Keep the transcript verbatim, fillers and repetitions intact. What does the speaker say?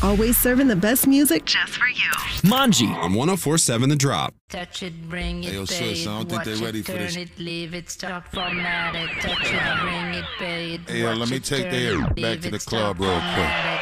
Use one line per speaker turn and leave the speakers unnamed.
always serving the best music just for you.
Manji
on one oh four point seven The Drop.
Touch it, bring it,
Hey, yo,
pay
sis,
it,
I don't think
watch
they ready
it,
for
turn
this.
it, leave it, start formatted. Touch it, bring it, pay it,
Hey, yo,
watch
let me
it,
take
turn
the
it,
air back
leave
to
it,
the
start
club real quick.
formatted.